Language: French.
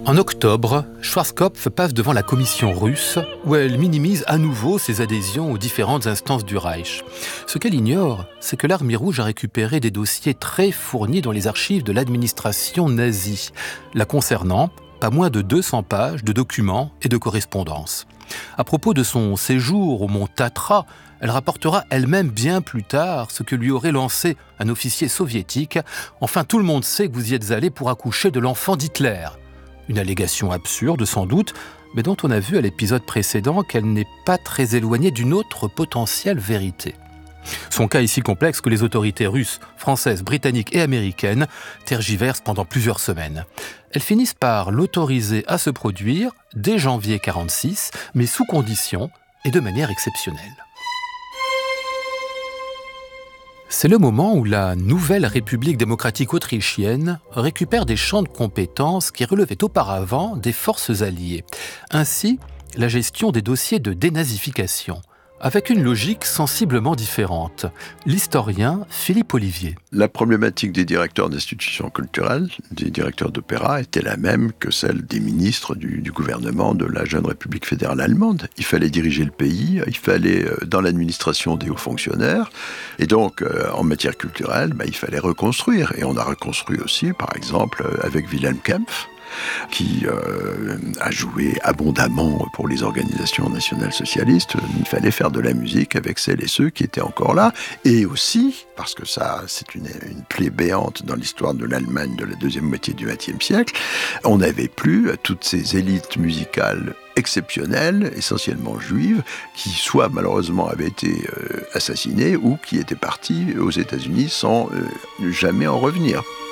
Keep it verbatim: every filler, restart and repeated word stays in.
En octobre, Schwarzkopf passe devant la commission russe où elle minimise à nouveau ses adhésions aux différentes instances du Reich. Ce qu'elle ignore, c'est que l'Armée rouge a récupéré des dossiers très fournis dans les archives de l'administration nazie. La concernant, pas moins de deux cents pages de documents et de correspondances. À propos de son séjour au mont Tatra, elle rapportera elle-même bien plus tard ce que lui aurait lancé un officier soviétique. « Enfin, tout le monde sait que vous y êtes allé pour accoucher de l'enfant d'Hitler ». Une allégation absurde, sans doute, mais dont on a vu à l'épisode précédent qu'elle n'est pas très éloignée d'une autre potentielle vérité. Son cas est si complexe que les autorités russes, françaises, britanniques et américaines tergiversent pendant plusieurs semaines. Elles finissent par l'autoriser à se produire dès janvier mille neuf cent quarante-six, mais sous conditions et de manière exceptionnelle. C'est le moment où la nouvelle République démocratique autrichienne récupère des champs de compétences qui relevaient auparavant des forces alliées. Ainsi, la gestion des dossiers de dénazification, avec une logique sensiblement différente. L'historien Philippe Olivier. La problématique des directeurs d'institutions culturelles, des directeurs d'opéra, était la même que celle des ministres du, du gouvernement de la jeune République fédérale allemande. Il fallait diriger le pays, il fallait, euh, dans l'administration, des hauts fonctionnaires, et donc, euh, en matière culturelle, bah, il fallait reconstruire. Et on a reconstruit aussi, par exemple, avec Wilhelm Kempff, qui euh, a joué abondamment pour les organisations nationales socialistes. Il fallait faire de la musique avec celles et ceux qui étaient encore là. Et aussi, parce que ça, c'est une, une plaie béante dans l'histoire de l'Allemagne de la deuxième moitié du vingtième siècle, on n'avait plus toutes ces élites musicales exceptionnelles, essentiellement juives, qui soit malheureusement avaient été euh, assassinées ou qui étaient parties aux États-Unis sans euh, jamais en revenir.